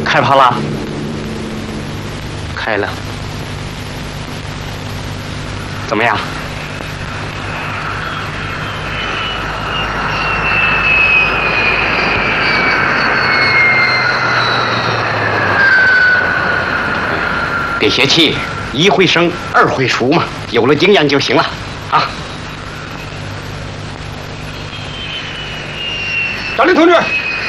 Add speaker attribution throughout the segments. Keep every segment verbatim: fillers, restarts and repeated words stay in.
Speaker 1: 开炮了？开了。怎么样？别泄气，一会生，二会熟嘛，有了经验就行了啊。
Speaker 2: 张林同志，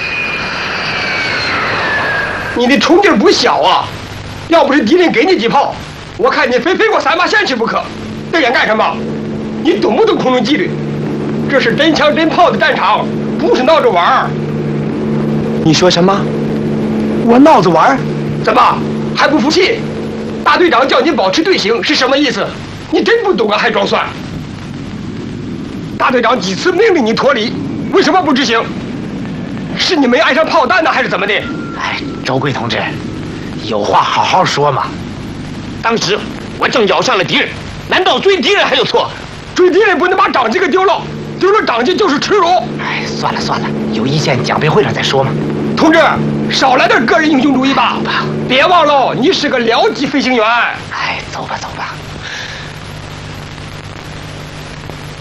Speaker 2: 你的冲劲不小啊！要不是敌人给你几炮，我看你非飞过三八线去不可。这眼干什么？你懂不懂空中纪律？这是真枪真炮的战场，不是闹着玩儿。
Speaker 3: 你说什么？我闹着玩儿？
Speaker 2: 怎么还不服气？大队长叫你保持队形是什么意思？你真不懂啊，还装蒜！大队长几次命令你脱离，为什么不执行？是你没挨上炮弹呢，还是怎么的？
Speaker 3: 哎，周贵同志，有话好好说嘛。
Speaker 1: 当时我正咬上了敌人，难道追敌人还有错？
Speaker 2: 追敌人不能把长机给丢了，丢了长机就是耻辱。
Speaker 3: 哎，算了算了，有意见奖杯会上再说嘛。
Speaker 2: 同志，少来点个人英雄主义吧！别忘了，你是个僚机飞行员。
Speaker 3: 哎，走吧走吧。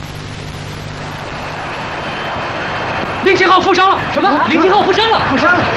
Speaker 4: 零七号负伤了！什么？零七号负伤了！负伤了！